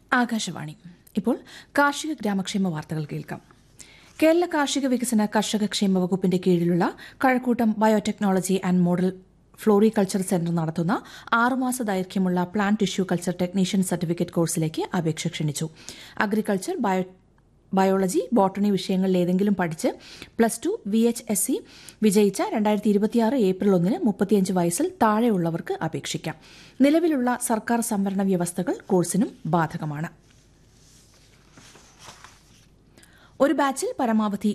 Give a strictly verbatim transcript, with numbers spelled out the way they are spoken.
ആകാശവാണി. ഇപ്പോൾ കാർഷിക ഗ്രാമക്ഷേമ വാർത്തകൾ കേൾക്കാം. കേരള കാർഷിക വികസന കർഷക ക്ഷേമ വകുപ്പിന്റെ കീഴിലുള്ള Kazhakkoottam biotechnology and model floriculture centre നടത്തുന്ന ആറുമാസ ദൈർഘ്യമുള്ള plant tissue culture technician certificate കോഴ്സിലേക്ക് അപേക്ഷ ക്ഷണിച്ചു. അഗ്രികൾച്ചർ, ബയോ ബയോളജി, ബോട്ടണി വിഷയങ്ങളിൽ ഏതെങ്കിലും പഠിച്ച് plus two V H S C വിജയിച്ച രണ്ടായിരത്തി ഇരുപത്തിയാറ് ഏപ്രിൽ ഒന്നിന് മുപ്പത്തിയഞ്ച് വയസ്സിൽ താഴെയുള്ളവർക്ക് അപേക്ഷിക്കാം. നിലവിലുള്ള സർക്കാർ സംവരണ വ്യവസ്ഥകൾ കോഴ്സിനും ബാധകമാണ്. ഒരു ബാച്ചിൽ പരമാവധി